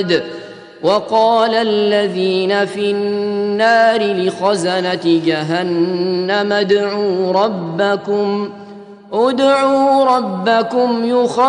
وقال الذين في النار لخزنة جهنم ادعوا ربكم يخفف